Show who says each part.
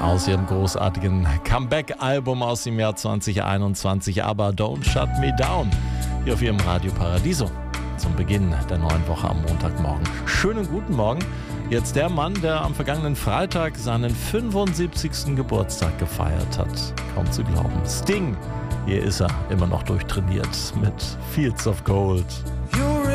Speaker 1: aus ihrem großartigen Comeback-Album aus dem Jahr 2021, aber Don't Shut Me Down, hier auf ihrem Radio Paradiso zum Beginn der neuen Woche am Montagmorgen. Schönen guten Morgen. Jetzt der Mann, der am vergangenen Freitag seinen 75. Geburtstag gefeiert hat. Kaum zu glauben. Sting, hier ist er, immer noch durchtrainiert mit Fields of Gold.